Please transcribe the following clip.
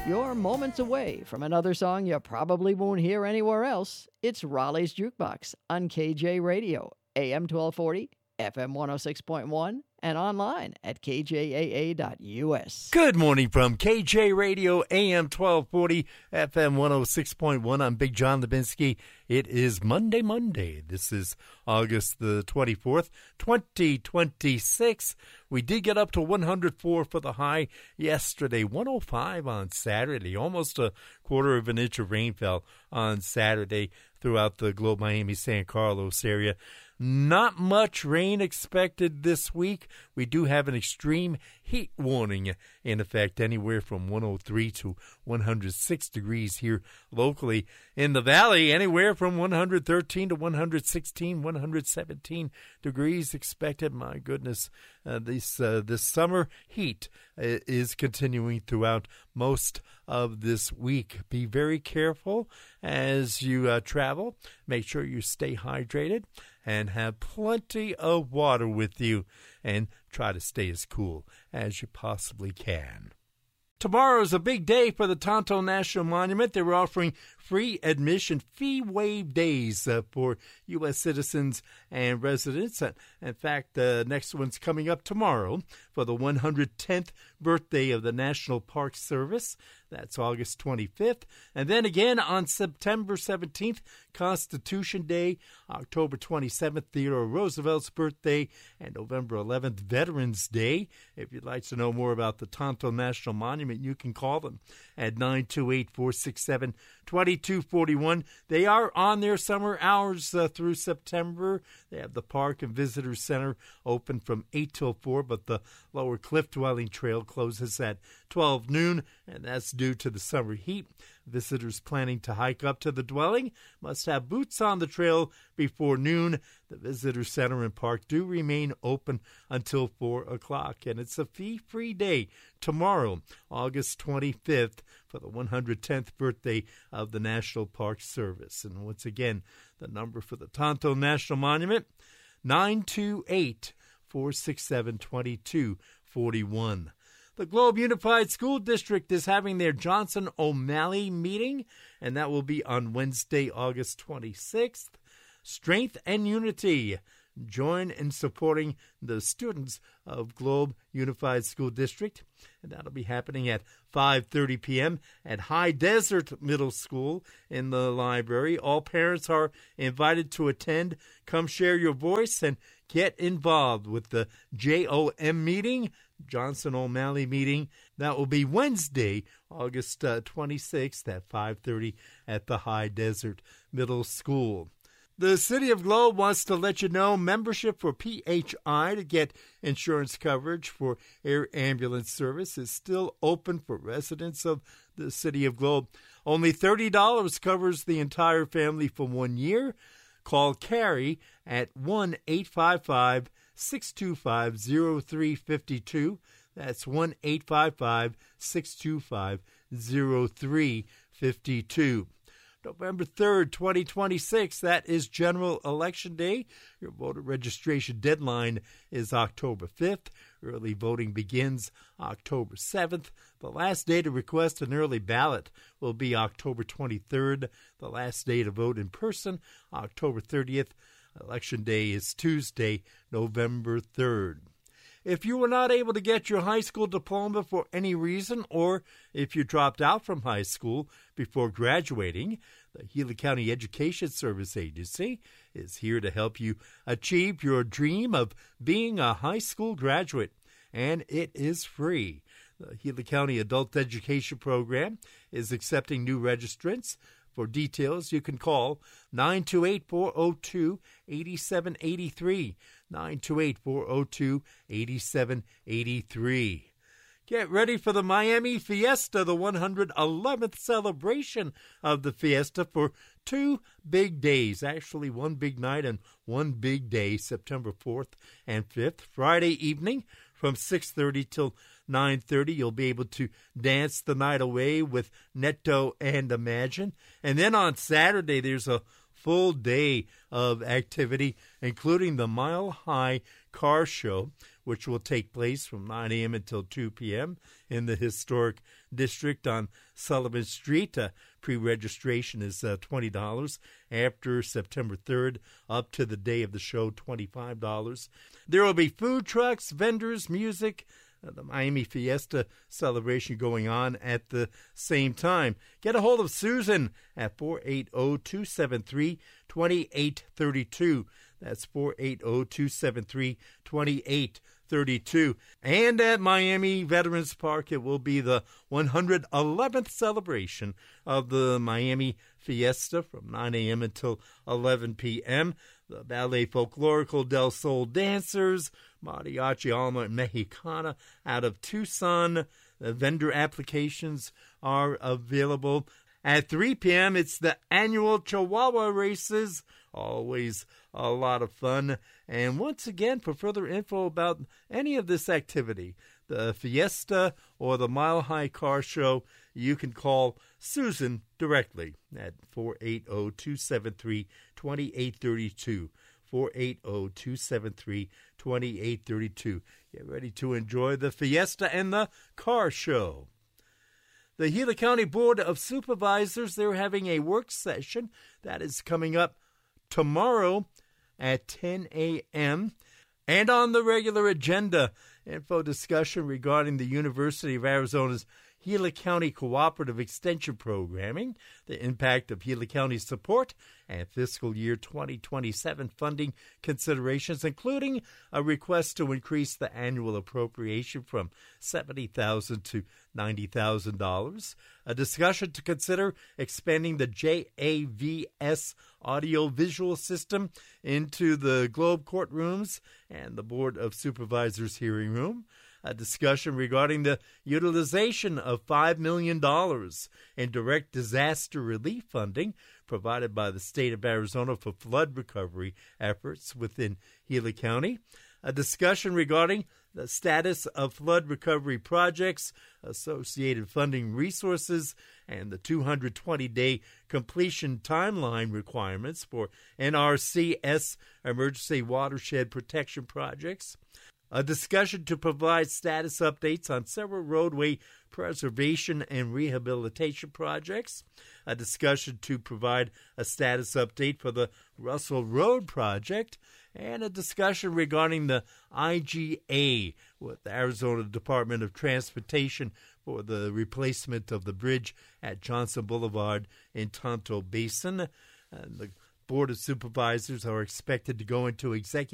You're moments away from another song you probably won't hear anywhere else. It's Raleigh's Jukebox on KJ Radio, AM 1240, FM 106.1, and online at kjaa.us. Good morning from KJ Radio, AM 1240, FM 106.1. I'm Big John Lubinsky. It is Monday. This is August the 24th, 2026. We did get up to 104 for the high yesterday, 105 on Saturday. Almost a quarter of an inch of rain fell on Saturday throughout the Globe, Miami, San Carlos area. Not much rain expected this week. We do have an extreme heat warning in effect, anywhere from 103 to 106 degrees here locally. In the valley, anywhere from 113 to 116, 117 degrees expected. My goodness, this summer heat is continuing throughout most of this week. Be very careful as you travel. Make sure you stay hydrated and have plenty of water with you, and try to stay as cool as you possibly can. Tomorrow is a big day for the Tonto National Monument. They're offering free admission, fee-waived days for U.S. citizens and residents. In fact, the next one's coming up tomorrow for the 110th birthday of the National Park Service. That's August 25th. And then again on September 17th, Constitution Day, October 27th, Theodore Roosevelt's birthday, and November 11th, Veterans Day. If you'd like to know more about the Tonto National Monument, you can call them at 928-467-2241. They are on their summer hours through September. They have the Park and Visitor Center open from 8 till 4, but the Lower Cliff Dwelling Trail closes at 12 noon, and that's due to the summer heat. Visitors planning to hike up to the dwelling must have boots on the trail before noon. The Visitor Center and Park do remain open until 4 o'clock, and it's a fee-free day tomorrow, August 25th, for the 110th birthday of the National Park Service. And once again, the number for the Tonto National Monument, 928-467-2241. The Globe Unified School District is having their Johnson O'Malley meeting, and that will be on Wednesday, August 26th. Strength and Unity. Join in supporting the students of Globe Unified School District, and that'll be happening at 5:30 p.m. at High Desert Middle School in the library. All parents are invited to attend. Come share your voice and get involved with the JOM meeting, Johnson O'Malley meeting. That will be Wednesday, August 26th at 5:30 at the High Desert Middle School. The City of Globe wants to let you know membership for PHI to get insurance coverage for air ambulance service is still open for residents of the City of Globe. Only $30 covers the entire family for 1 year. Call Carrie at 1-855-625-0352. That's 1-855-625-0352. November 3rd, 2026, that is General Election Day. Your voter registration deadline is October 5th. Early voting begins October 7th. The last day to request an early ballot will be October 23rd. The last day to vote in person, October 30th. Election Day is Tuesday, November 3rd. If you were not able to get your high school diploma for any reason, or if you dropped out from high school before graduating, the Gila County Education Service Agency is here to help you achieve your dream of being a high school graduate, and it is free. The Gila County Adult Education Program is accepting new registrants. For details, you can call 928-402-8783, 928-402-8783. Get ready for the Miami Fiesta, the 111th celebration of the Fiesta for 2 big days. Actually, 1 big night and 1 big day, September 4th and 5th. Friday evening from 6:30 till 9:30, you'll be able to dance the night away with Netto and Imagine. And then on Saturday, there's a full day of activity, including the Mile High Car Show, which will take place from 9 a.m. until 2 p.m. in the historic district on Sullivan Street. Pre-registration is $20. After September 3rd, up to the day of the show, $25. There will be food trucks, vendors, music, the Miami Fiesta celebration going on at the same time. Get a hold of Susan at 480-273-2832. That's 480-273-2832. And at Miami Veterans Park, it will be the 111th celebration of the Miami Fiesta from 9 a.m. until 11 p.m. The Ballet Folklorico del Sol Dancers, Mariachi Alma Mexicana out of Tucson. The vendor applications are available. At 3 p.m., it's the annual Chihuahua races. Always a lot of fun. And once again, for further info about any of this activity, the Fiesta or the Mile High Car Show, you can call Susan directly at 480-273-2832. 480-273-2832. Get ready to enjoy the Fiesta and the Car Show. The Gila County Board of Supervisors, they're having a work session that is coming up tomorrow at 10 a.m. And on the regular agenda, info discussion regarding the University of Arizona's Gila County Cooperative Extension Programming, the impact of Gila County's support, and fiscal year 2027 funding considerations, including a request to increase the annual appropriation from $70,000 to $90,000, a discussion to consider expanding the JAVS audio-visual system into the Globe courtrooms and the Board of Supervisors hearing room, a discussion regarding the utilization of $5 million in direct disaster relief funding provided by the state of Arizona for flood recovery efforts within Gila County, a discussion regarding the status of flood recovery projects, associated funding resources, and the 220-day completion timeline requirements for NRCS emergency watershed protection projects, a discussion to provide status updates on several roadway preservation and rehabilitation projects, a discussion to provide a status update for the Russell Road project, and a discussion regarding the IGA with the Arizona Department of Transportation for the replacement of the bridge at Johnson Boulevard in Tonto Basin. And the Board of Supervisors are expected to go into executive